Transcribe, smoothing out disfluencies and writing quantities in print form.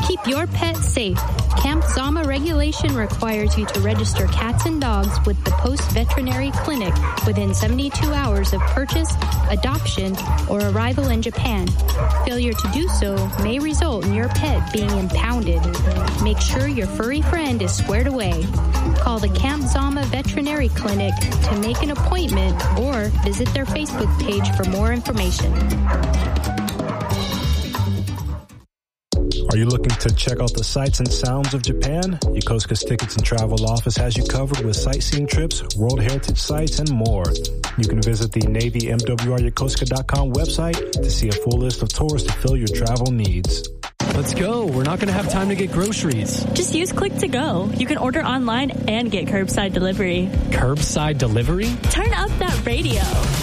Keep your pet safe. Camp Zama regulation requires you to register cats and dogs with the Post Veterinary Clinic within 72 hours of purchase, adoption, or arrival in Japan. Failure to do so may result in your pet being impounded. Make sure your furry friend is squared away. Call the Camp Zama Veterinary Clinic to make an appointment or visit their Facebook page for more information. Are you looking to check out the sights and sounds of Japan? Yokosuka's Tickets and Travel Office has you covered with sightseeing trips, World Heritage sites, and more. You can visit the NavyMWRYokosuka.com website to see a full list of tours to fill your travel needs. Let's go. We're not going to have time to get groceries. Just use Click to Go. You can order online and get curbside delivery. Curbside delivery? Turn up that radio.